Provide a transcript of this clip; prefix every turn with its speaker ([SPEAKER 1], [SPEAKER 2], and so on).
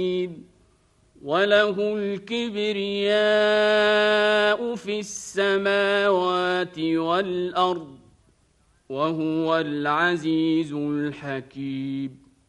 [SPEAKER 1] وله الكبرياء في السماوات والأرض وهو العزيز الحكيم.